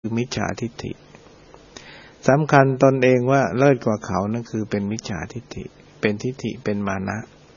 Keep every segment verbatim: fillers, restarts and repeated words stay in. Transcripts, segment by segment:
คือมิจฉาทิฏฐิสำคัญตนเองว่าเลิศกว่าเขานั่นคือเป็นมิจฉาทิฏฐิเป็นทิฏฐิเป็นมานะ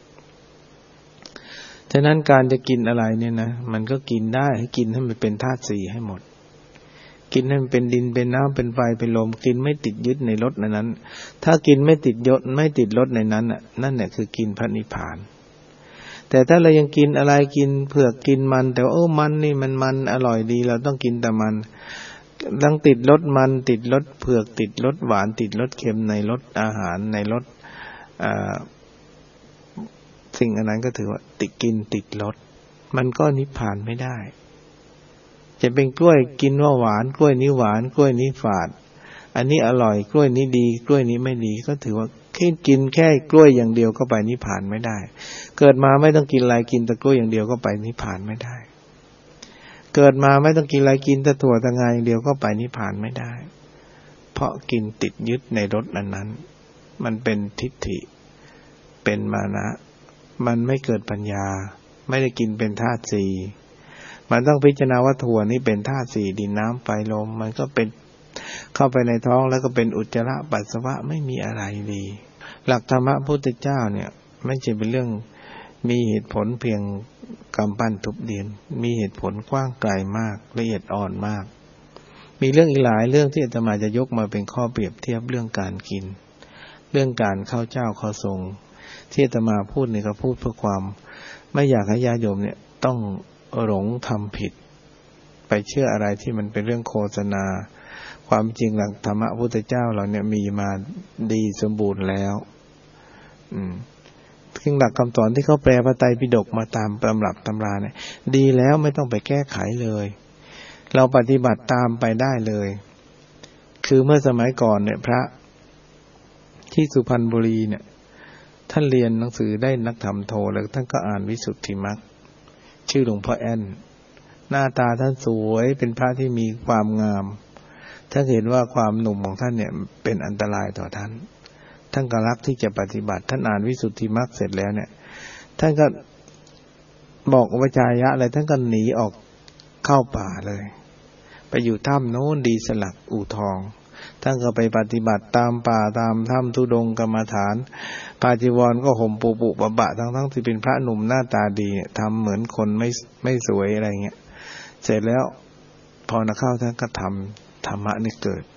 ฉะนั้นการจะกินอะไรเนี่ยนะมันก็กินได้ให้กินให้มันเป็นธาตุสี่ให้หมดกินให้มันเป็นดินเป็นน้ำเป็นไฟเป็นลมกินไม่ติดยึดในรสในนั้นถ้ากินไม่ติดยศไม่ติดรสในนั้นน่ะนั่นแหละคือกินพระนิพพานแต่ถ้าเรายังกินอะไรกินเผือกกินมันแต่ว่าโอ้มันนี่มันมันอร่อยดีเราต้องกินแต่มันดังติดรสมันติดรสเผือกติดรสหวานติดรสเค็มในรสอาหารในรสสิ่งอันนั้นก็ถือว่าติดกินติดรสมันก็นิพพานไม่ได้จะเป็นกล้วยกินว่าหวานกล้วยนี้หวานกล้วยนี้ฝาดอันนี้อร่อยกล้วยนี้ดีกล้วยนี้ไม่ดีก็ถือว่าแค่กินแค่กล้วยอย่างเดียวก็ไปนิพพานไม่ได้เกิดมาไม่ต้องกินอะไรกินแต่กล้วยอย่างเดียวก็ไปนิพพานไม่ได้เกิดมาไม่ต้องกินอะไรกินแต่ถั่วแต่งาอย่างเดียวก็ไปนิพพานไม่ได้เพราะกินติดยึดในรสนั้นนั้นมันเป็นทิฏฐิเป็นมานะมันไม่เกิดปัญญาไม่ได้กินเป็นธาตุสี่มันต้องพิจารณาว่าถั่วนี้เป็นธาตุสี่ดินน้ำไฟลมมันก็เป็นเข้าไปในท้องแล้วก็เป็นอุจจาระปัสสาวะไม่มีอะไรดีหลักธรรมะพุทธเจ้าเนี่ยไม่ใช่เป็นเรื่องมีเหตุผลเพียงกำปั้นทุบดินมีเหตุผลกว้างไกลมากละเอียดอ่อนมากมีเรื่องอีกหลายเรื่องที่อาตมาจะยกมาเป็นข้อเปรียบเทียบเรื่องการกินเรื่องการเข้าเจ้าเข้าทรงที่อาตมาพูดเนี่ยก็พูดเพื่อความไม่อยากให้ญาติโยมเนี่ยต้องหลงทำผิดไปเชื่ออะไรที่มันเป็นเรื่องโฆษณาความจริงหลักธรรมะพุทธเจ้าเราเนี่ยมีมาดีสมบูรณ์แล้วอืมซึ่งหลักคำสอนที่เขาแปลพระไตรปิฎกมาตามตำรับตำราเนี่ยดีแล้วไม่ต้องไปแก้ไขเลยเราปฏิบัติตามไปได้เลยคือเมื่อสมัยก่อนเนี่ยพระที่สุพรรณบุรีเนี่ยท่านเรียนหนังสือได้นักธรรมโทแล้วท่านก็อ่านวิสุทธิมรรคชื่อหลวงพ่อแอนหน้าตาท่านสวยเป็นพระที่มีความงามท่านเห็นว่าความหนุ่มของท่านเนี่ยเป็นอันตรายต่อท่านท่านก็รักที่จะปฏิบัติท่านอ่านวิสุทธิมรรคเสร็จแล้วเนี่ยท่านก็บอกอุปจายะอะไรท่านก็หนีออกเข้าป่าเลยไปอยู่ถ้ำโน้นดีสลักอู่ทองท่านก็ไปปฏิบัติตามป่าตามถ้ำธุดงค์กรรมฐานปาจีวรก็ห่มปุปุบะบะทั้งทั้งที่เป็นพระหนุ่มหน้าตาดีทำเหมือนคนไม่ไม่สวยอะไรเงี้ยเสร็จแล้วพอนะเข้าท่านก็ทำธรรมะนี่เกิด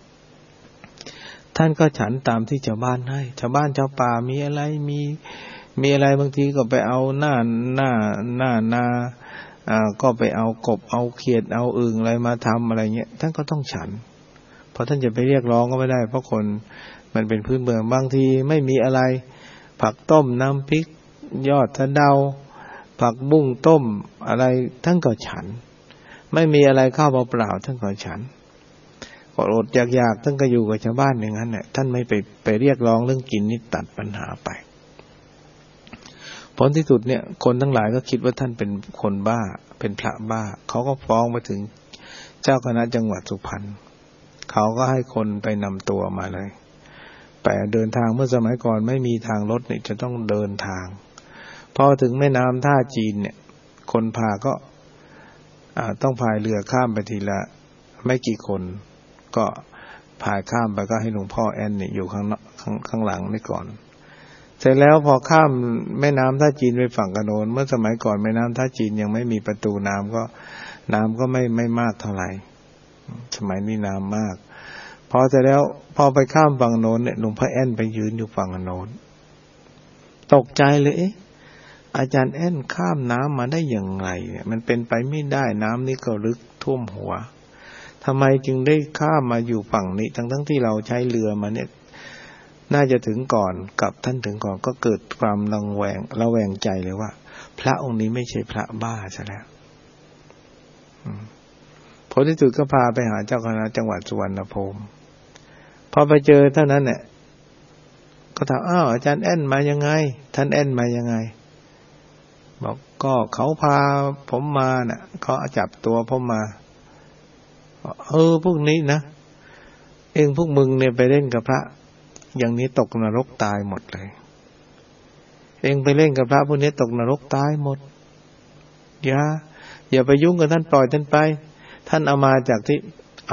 ท่านก็ฉันตามที่ชาวบ้านให้ชาวบ้านชาวป่ามีอะไรมีมีอะไรบางทีก็ไปเอาหน้าหน้าหน้านาอ่าก็ไปเอากบเอาเขียดเอาอึ่งอะไรมาทำอะไรเงี้ยท่านก็ต้องฉันเพราะท่านจะไปเรียกร้องก็ไม่ได้เพราะคนมันเป็นพื้นเมืองบางทีไม่มีอะไรผักต้มน้ำพริกยอดสะเดาผักบุ้งต้มอะไรท่านก็ฉันไม่มีอะไรข้าวเปล่าๆท่านก็ฉันอดอยากๆท่านก็อยู่กับชาวบ้านอย่างนั้นแหละท่านไม่ไปไปเรียกร้องเรื่องกินนี่ตัดปัญหาไปผลที่สุดเนี่ยคนทั้งหลายก็คิดว่าท่านเป็นคนบ้าเป็นพระบ้าเขาก็ฟ้องไปถึงเจ้าคณะจังหวัดสุพรรณเขาก็ให้คนไปนำตัวมาเลยไปเดินทางเมื่อสมัยก่อนไม่มีทางรถเนี่ยจะต้องเดินทางพอถึงแม่น้ำท่าจีนเนี่ยคนพาก็ต้องพายเรือข้ามไปทีละไม่กี่คนก็พายข้ามไปก็ให้หลวงพ่อแอนเนี่ยอยู่ข้างข้างข้างหลังนี่ก่อนเสร็จแล้วพอข้ามแม่น้ำท่าจีนไปฝั่งกระโนนเมื่อสมัยก่อนแม่น้ำท่าจีนยังไม่มีประตูน้ำก็น้ำก็ไม่ไม่มากเท่าไหร่สมัยนี้น้ำมากพอเสร็จแล้วพอไปข้ามฝั่งโน้นเนี่ยหลวงพ่อแอนไปยืนอยู่ฝั่งโน้นตกใจเลยเอ๊ะอาจารย์แอนข้ามน้ำมาได้อย่างไรเนี่ยมันเป็นไปไม่ได้น้ำนี่ก็ลึกท่วมหัวทำไมจึงได้ข้ามมาอยู่ฝั่งนี้ทั้งทั้งที่เราใช้เรือมาเนี่ยน่าจะถึงก่อนกับท่านถึงก่อนก็เกิดความระแวงระแวงใจเลยว่าพระองค์นี้ไม่ใช่พระบ้าซะแล้วผลที่สุดก็พาไปหาเจ้าคณะจังหวัดสุวรรณภูมิพอไปเจอเท่านั้นเนี่ยก็ถามอ้าวอาจารย์แอนมายังไงท่านแอนมายังไงบอกก็เขาพาผมมาน่ะเขาจับตัวผมมาเออพวกนี้นะเองพวกมึงเนี่ยไปเล่นกับพระอย่างนี้ตกนรกตายหมดเลยเองไปเล่นกับพระพวกนี้ตกนรกตายหมดอย่าอย่าไปยุ่งกับท่านปล่อยท่านไปท่านเอามาจากที่